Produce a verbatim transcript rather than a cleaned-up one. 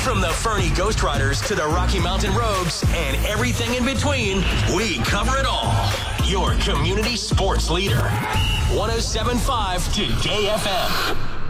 From the Fernie Ghost Riders to the Rocky Mountain Rogues and everything in between, we cover it all. Your community sports leader. one oh seven point five Today F M.